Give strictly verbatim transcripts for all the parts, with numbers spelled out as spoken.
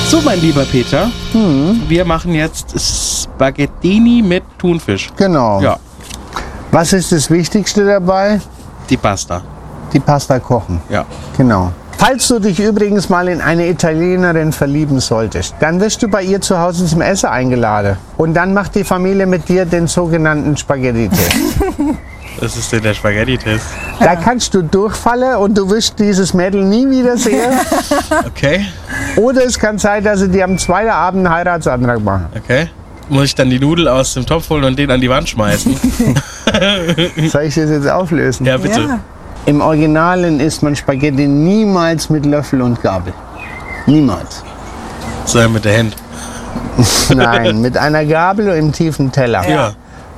So, mein lieber Peter, hm. wir machen jetzt Spaghettini mit Thunfisch. Genau. Ja. Was ist das Wichtigste dabei? Die Pasta. Die Pasta kochen. Ja. Genau. Falls du dich übrigens mal in eine Italienerin verlieben solltest, dann wirst du bei ihr zu Hause zum Essen eingeladen. Und dann macht die Familie mit dir den sogenannten Spaghetti-Test. Was ist denn der Spaghetti-Test? Da kannst du durchfallen und du wirst dieses Mädel nie wieder sehen. Okay. Oder es kann sein, dass sie dir am zweiten Abend einen Heiratsantrag machen. Okay. Muss ich dann die Nudel aus dem Topf holen und den an die Wand schmeißen? Soll ich das jetzt auflösen? Ja, bitte. Ja. Im Originalen isst man Spaghetti niemals mit Löffel und Gabel. Niemals. Sondern mit der Hand. Nein, mit einer Gabel im tiefen Teller. Ja.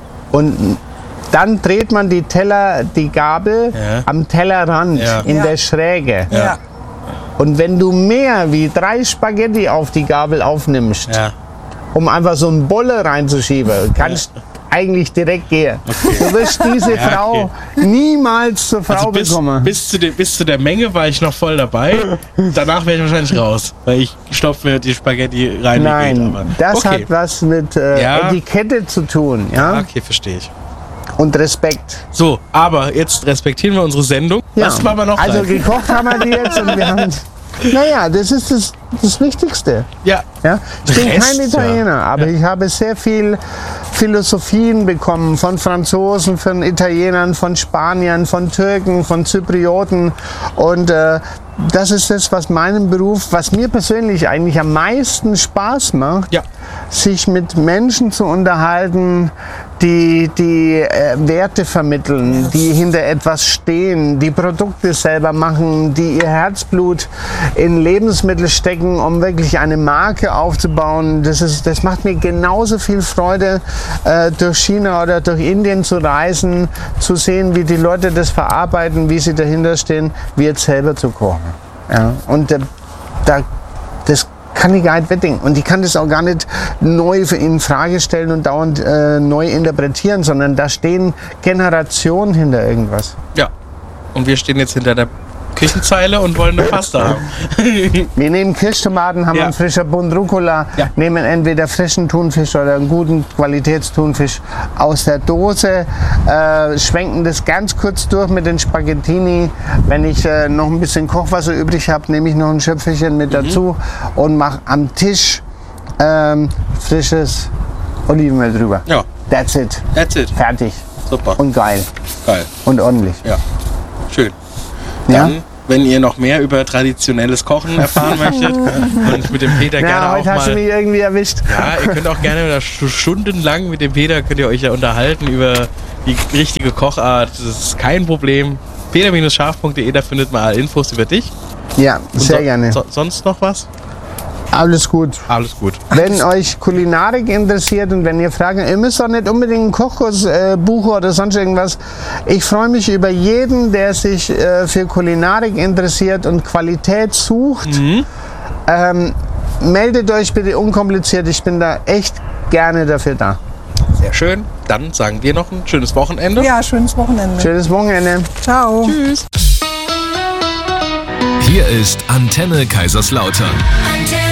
Und dann dreht man die Teller, die Gabel ja. am Tellerrand ja. in ja. der Schräge. Ja. Und wenn du mehr wie drei Spaghetti auf die Gabel aufnimmst, ja. um einfach so eine Bolle reinzuschieben, kannst ja. eigentlich direkt gehen. Okay. Du wirst diese ja, Frau okay. niemals zur Frau also bis, bekommen. Bis zu, de, bis zu der Menge war ich noch voll dabei. Danach wäre ich wahrscheinlich raus, weil ich stopfe mir die Spaghetti rein. Nein, geht, aber. das okay. hat was mit äh, ja. Etikette zu tun. Ja? Ja, okay, verstehe ich. Und Respekt. So, aber jetzt respektieren wir unsere Sendung. Ja. Was machen wir noch? Also rein? gekocht haben wir die jetzt und wir haben... Naja, das ist das, das Wichtigste. Ja. Ja? Ich bin Rest, kein Italiener, ja. aber ja. ich habe sehr viel Philosophien bekommen von Franzosen, von Italienern, von Spaniern, von Türken, von Zyprioten. Und äh, das ist das, was meinem Beruf, was mir persönlich eigentlich am meisten Spaß macht, ja. sich mit Menschen zu unterhalten, die, die äh, Werte vermitteln, die hinter etwas stehen, die Produkte selber machen, die ihr Herzblut in Lebensmittel stecken, um wirklich eine Marke aufzubauen. Das, ist, das macht mir genauso viel Freude, äh, durch China oder durch Indien zu reisen, zu sehen, wie die Leute das verarbeiten, wie sie dahinter stehen, wie jetzt selber zu kochen. Ja, und äh, da, das kann ich gar nicht wettdenken. Und ich kann das auch gar nicht neu in Frage stellen und dauernd äh, neu interpretieren, sondern da stehen Generationen hinter irgendwas. Ja, und wir stehen jetzt hinter der Küchenzeile und wollen eine Pasta haben. Wir nehmen Kirschtomaten, haben ja. einen frischen Bund Rucola, ja. nehmen entweder frischen Thunfisch oder einen guten Qualitätsthunfisch aus der Dose, äh, schwenken das ganz kurz durch mit den Spaghettini. Wenn ich äh, noch ein bisschen Kochwasser übrig habe, nehme ich noch ein Schöpferchen mit mhm. dazu und mache am Tisch ähm, frisches Olivenöl drüber. Ja. That's it. That's it. Fertig. Super. Und geil. Geil. Und ordentlich. Ja. Schön. Dann, ja? wenn ihr noch mehr über traditionelles Kochen erfahren möchtet und mit dem Peter ja, gerne auch heute mal... hast du mich irgendwie erwischt. Ja, ihr könnt auch gerne stundenlang mit dem Peter könnt ihr euch ja unterhalten über die richtige Kochart. Das ist kein Problem. peter Bindestrich scharf punkt de, da findet man alle Infos über dich. Ja, sehr so, gerne. So, sonst noch was? Alles gut. Alles gut. Wenn euch Kulinarik interessiert und wenn ihr Fragen, ihr müsst auch nicht unbedingt einen Kochkurs äh, buchen oder sonst irgendwas. Ich freue mich über jeden, der sich äh, für Kulinarik interessiert und Qualität sucht. Mhm. Ähm, meldet euch bitte unkompliziert. Ich bin da echt gerne dafür da. Sehr schön. Dann sagen wir noch ein schönes Wochenende. Ja, schönes Wochenende. Schönes Wochenende. Ciao. Tschüss. Hier ist Antenne Kaiserslautern.